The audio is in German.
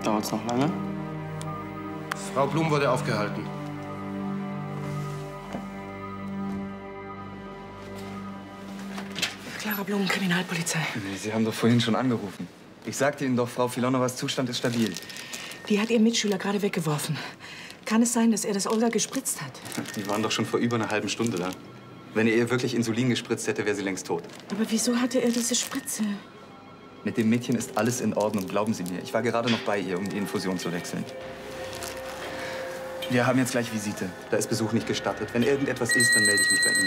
Dauert's noch lange? Frau Blum wurde aufgehalten. Clara Blum, Kriminalpolizei. Nee, Sie haben doch vorhin schon angerufen. Ich sagte Ihnen doch, Frau Filonovas Zustand ist stabil. Die hat ihr Mitschüler gerade weggeworfen. Kann es sein, dass er das Olga gespritzt hat? Die waren doch schon vor über einer halben Stunde da. Wenn er ihr wirklich Insulin gespritzt hätte, wäre sie längst tot. Aber wieso hatte er diese Spritze? Mit dem Mädchen ist alles in Ordnung, glauben Sie mir. Ich war gerade noch bei ihr, um die Infusion zu wechseln. Wir haben jetzt gleich Visite. Da ist Besuch nicht gestattet. Wenn irgendetwas ist, dann melde ich mich bei Ihnen.